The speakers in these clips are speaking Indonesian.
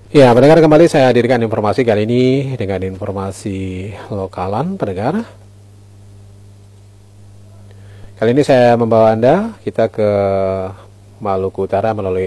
Ya, pendengar, kembali saya hadirkan informasi kali ini dengan informasi lokalan, pendengar. Kali ini saya membawa Anda kita ke Maluku Utara melalui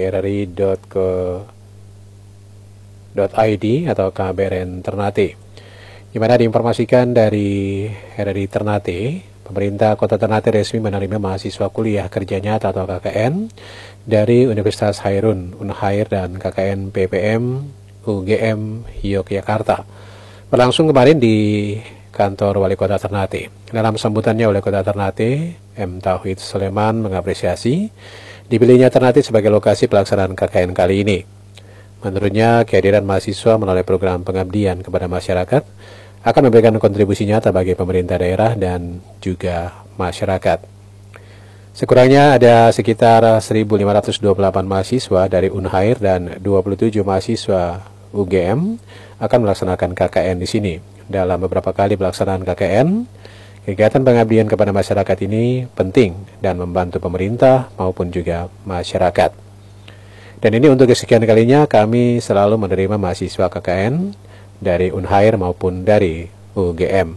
rri.co.id atau KBRN Ternate, di mana diinformasikan dari RRI Ternate, pemerintah Kota Ternate resmi menerima mahasiswa kuliah kerja nyata atau KKN dari Universitas Hairun, Unhair, dan KKN PPM UGM Yogyakarta. Berlangsung kemarin di kantor Wali Kota Ternate. Dalam sambutannya, Wali Kota Ternate, M. Tauhid Sulaiman, mengapresiasi dipilihnya Ternate sebagai lokasi pelaksanaan KKN kali ini. Menurutnya, kehadiran mahasiswa melalui program pengabdian kepada masyarakat akan memberikan kontribusi nyata bagi pemerintah daerah dan juga masyarakat. Sekurangnya ada sekitar 1.528 mahasiswa dari Unhair dan 27 mahasiswa UGM akan melaksanakan KKN di sini. Dalam beberapa kali pelaksanaan KKN, kegiatan pengabdian kepada masyarakat ini penting dan membantu pemerintah maupun juga masyarakat. Dan ini untuk kesekian kalinya kami selalu menerima mahasiswa KKN dari Unhair maupun dari UGM.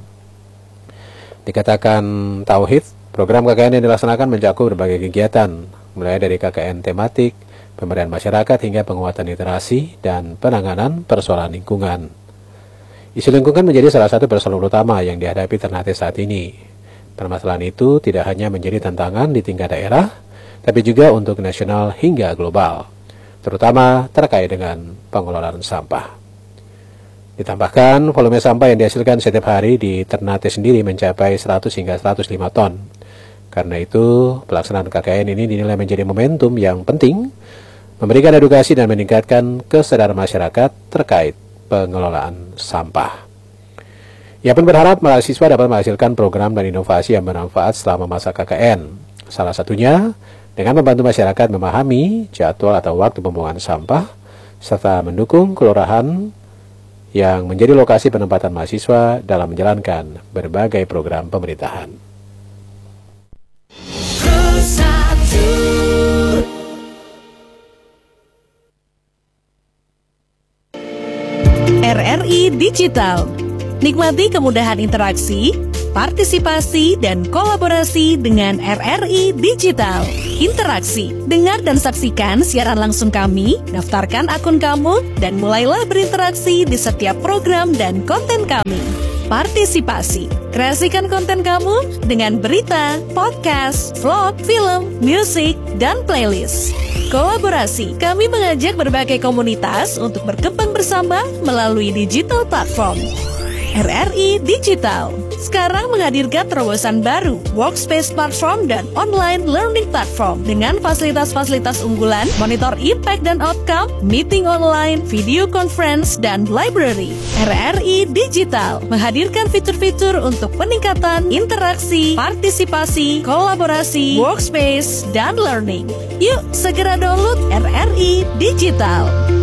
Dikatakan Tauhid, program KKN yang dilaksanakan mencakup berbagai kegiatan, mulai dari KKN tematik, pemberdayaan masyarakat, hingga penguatan literasi dan penanganan persoalan lingkungan. Isu lingkungan menjadi salah satu persoalan utama yang dihadapi Ternate saat ini. Permasalahan itu tidak hanya menjadi tantangan di tingkat daerah, tapi juga untuk nasional hingga global, terutama terkait dengan pengelolaan sampah. Ditambahkan, volume sampah yang dihasilkan setiap hari di Ternate sendiri mencapai 100 hingga 105 ton. Karena itu, pelaksanaan KKN ini dinilai menjadi momentum yang penting, memberikan edukasi dan meningkatkan kesadaran masyarakat terkait pengelolaan sampah. Ia pun berharap mahasiswa dapat menghasilkan program dan inovasi yang bermanfaat selama masa KKN. Salah satunya dengan membantu masyarakat memahami jadwal atau waktu pembuangan sampah, serta mendukung kelurahan yang menjadi lokasi penempatan mahasiswa dalam menjalankan berbagai program pemerintahan. RRI Digital. Nikmati kemudahan interaksi, partisipasi, dan kolaborasi dengan RRI Digital. Interaksi, dengar dan saksikan siaran langsung kami, daftarkan akun kamu, dan mulailah berinteraksi di setiap program dan konten kami. Partisipasi, kreasikan konten kamu dengan berita, podcast, vlog, film, musik, dan playlist. Kolaborasi, kami mengajak berbagai komunitas untuk berkembang bersama melalui digital platform. RRI Digital sekarang menghadirkan terobosan baru, workspace platform dan online learning platform dengan fasilitas-fasilitas unggulan, monitor impact dan outcome, meeting online, video conference, dan library. RRI Digital menghadirkan fitur-fitur untuk peningkatan interaksi, partisipasi, kolaborasi, workspace, dan learning. Yuk segera download RRI Digital.